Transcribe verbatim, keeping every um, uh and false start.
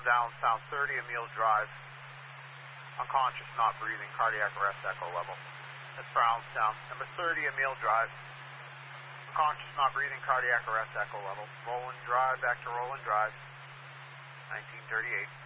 down, sound thirty, Emile Drive. Unconscious, not breathing, cardiac arrest, echo level. That's Brownstown. Number thirty, Emile Drive. Unconscious, not breathing, cardiac arrest, echo level. Roland Drive, back to Roland Drive. nineteen thirty-eight.